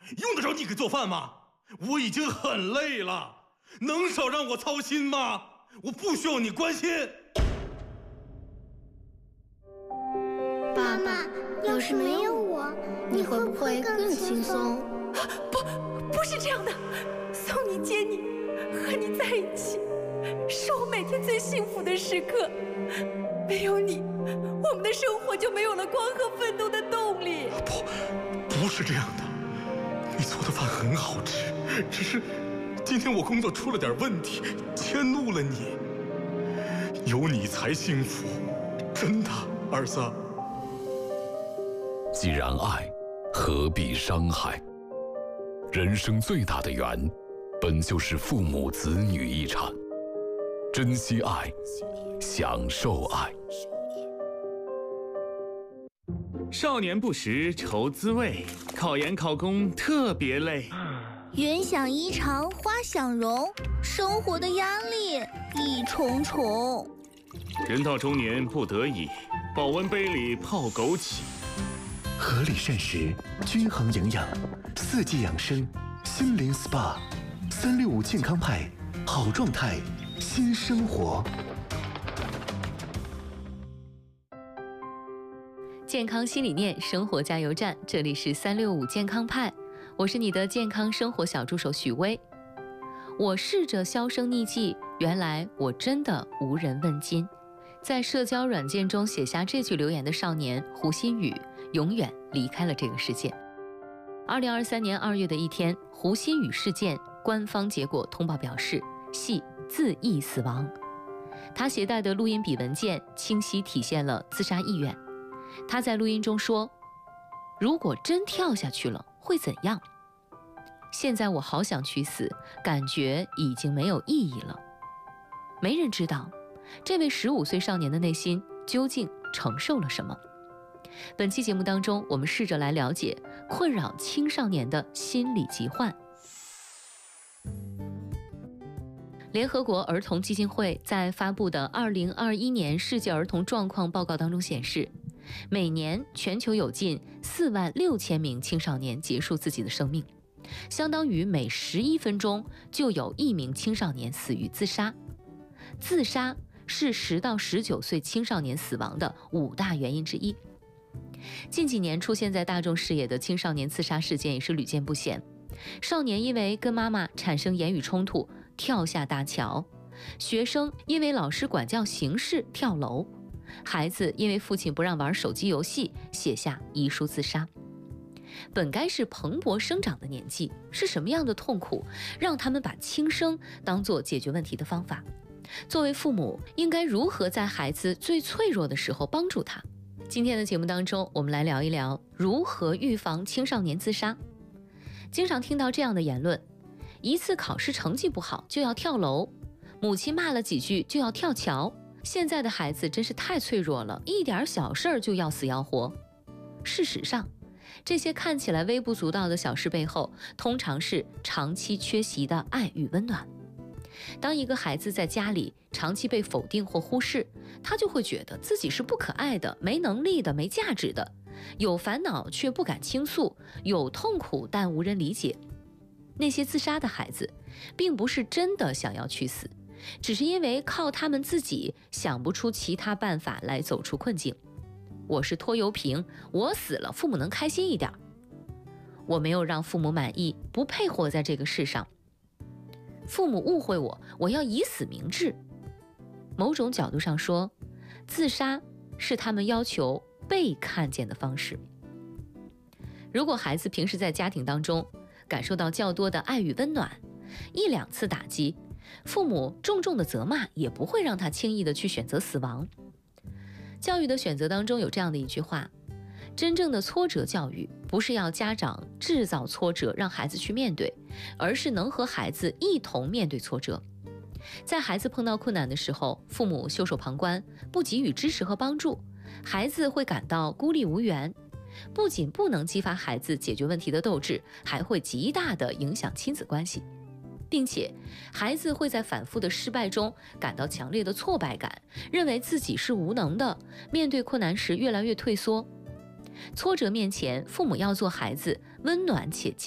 用得着你给做饭吗？我已经很累了，能少让我操心吗？我不需要你关心。 爸妈，要是没有我，你会不会更轻松？ 不是这样的，送你接你，和你在一起，是我每天最幸福的时刻。没有你，我们的生活就没有了光和奋斗的动力。 不是这样的，你做的饭很好吃，只是今天我工作出了点问题，迁怒了你。有你才幸福，真的，儿子。 既然爱，何必伤害？人生最大的缘，本就是父母子女一场。珍惜爱，享受爱。 少年不识愁滋味，考研考公特别累。 云想衣裳花想容，生活的压力一重重。 人到中年不得已，保温杯里泡枸杞。 合理膳食，均衡营养，四季养生，心灵 SPA，365健康派，好状态，新生活。 健康新理念，生活加油站，这里是365健康派，我是你的健康生活小助手许巍。我试着销声匿迹，原来我真的无人问津。在社交软件中写下这句留言的少年胡鑫宇，永远离开了这个世界。2023年2月的一天，胡鑫宇事件官方结果通报表示，系自缢死亡。他携带的录音笔文件清晰体现了自杀意愿。他在录音中说：“如果真跳下去了，会怎样？现在我好想去死，感觉已经没有意义了。”没人知道，这位15岁少年的内心究竟承受了什么。本期节目当中，我们试着来了解困扰青少年的心理疾患。联合国儿童基金会在发布的2021年世界儿童状况报告当中显示，每年全球有近46000名青少年结束自己的生命，相当于每11分钟就有1名青少年死于自杀。自杀是10到19岁青少年死亡的5大原因之一。近几年出现在大众视野的青少年自杀事件也是屡见不鲜。少年因为跟妈妈产生言语冲突跳下大桥，学生因为老师管教形式跳楼，孩子因为父亲不让玩手机游戏写下遗书自杀。本该是蓬勃生长的年纪，是什么样的痛苦让他们把轻生当作解决问题的方法？作为父母，应该如何在孩子最脆弱的时候帮助他？今天的节目当中，我们来聊一聊如何预防青少年自杀。经常听到这样的言论：一次考试成绩不好就要跳楼，母亲骂了几句就要跳桥。现在的孩子真是太脆弱了，一点小事儿就要死要活。事实上，这些看起来微不足道的小事背后，通常是长期缺席的爱与温暖。当一个孩子在家里长期被否定或忽视，他就会觉得自己是不可爱的、没能力的、没价值的，有烦恼却不敢倾诉，有痛苦但无人理解。那些自杀的孩子，并不是真的想要去死，只是因为靠他们自己想不出其他办法来走出困境。我是拖油瓶，我死了父母能开心一点。我没有让父母满意，不配活在这个世上。父母误会我，我要以死明志。某种角度上说，自杀是他们要求被看见的方式。如果孩子平时在家庭当中感受到较多的爱与温暖，1、2次打击，父母重重的责骂也不会让他轻易的去选择死亡。教育的选择当中有这样的一句话：真正的挫折教育不是要家长制造挫折让孩子去面对，而是能和孩子一同面对挫折。在孩子碰到困难的时候，父母袖手旁观，不给予支持和帮助，孩子会感到孤立无援，不仅不能激发孩子解决问题的斗志，还会极大的影响亲子关系，并且孩子会在反复的失败中感到强烈的挫败感，认为自己是无能的，面对困难时越来越退缩。挫折面前，父母要做孩子温暖且